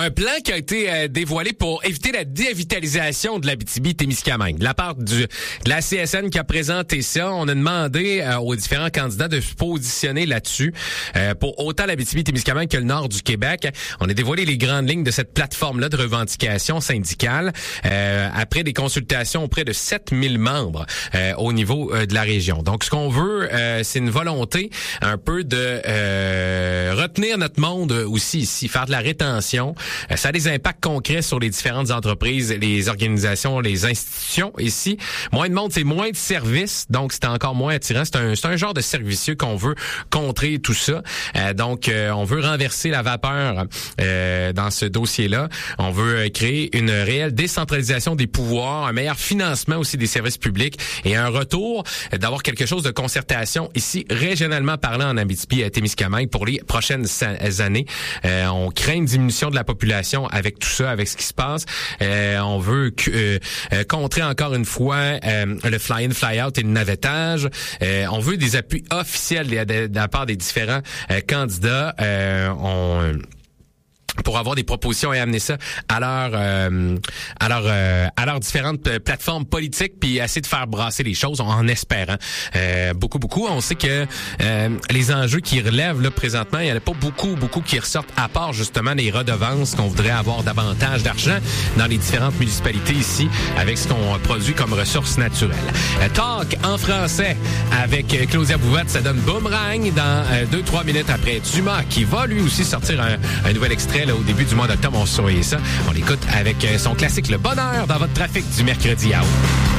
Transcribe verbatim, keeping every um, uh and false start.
un plan qui a été euh, dévoilé pour éviter la dévitalisation de l'Abitibi-Témiscamingue. De la part du, de la C S N qui a présenté ça, on a demandé euh, aux différents candidats de se positionner là-dessus euh, pour autant l'Abitibi-Témiscamingue que le nord du Québec. On a dévoilé les grandes lignes de cette plateforme-là de revendication syndicale euh, après des consultations auprès de sept mille membres euh, au niveau euh, de la région. Donc, ce qu'on veut, euh, c'est une volonté un peu de euh, retenir notre monde aussi ici, faire de la rétention. Euh, ça a des impacts concrets sur les différentes entreprises, les organisations, les institutions ici. Moins de monde, c'est moins de services, donc c'est encore moins attirant. C'est un, c'est un genre de servicieux qu'on veut contrer tout ça. Euh, donc, euh, on veut renverser la vapeur euh, dans ce dossier-là. On veut créer une réelle décentralisation des pouvoirs, un meilleur financement aussi des services publics et un retour euh, d'avoir quelque chose de concertation ici, régionalement parlant en Abitibi-Témiscamingue pour les prochaines années. Euh, on craint une diminution de la population avec tout ça, avec ce qui se passe. Euh, on veut euh, euh, contrer encore une fois euh, le fly-in, fly-out et le navettage. Euh, on veut des appuis officiels de, de, de la part des différents euh, candidats. Euh, on... pour avoir des propositions et amener ça à leurs euh, à leurs euh, à leurs différentes plateformes politiques puis essayer de faire brasser les choses en espérant euh, beaucoup beaucoup. On sait que euh, les enjeux qui relèvent là présentement, il y en a pas beaucoup beaucoup qui ressortent à part justement les redevances qu'on voudrait avoir davantage d'argent dans les différentes municipalités ici avec ce qu'on produit comme ressources naturelles. Euh, talk en français avec Claudia Bouvotte, ça donne Boomerang dans euh, deux trois minutes après Dumas qui va lui aussi sortir un, un nouvel extrait là, au début du mois d'octobre, on surveille ça. On l'écoute avec son classique Le Bonheur dans votre trafic du mercredi à août.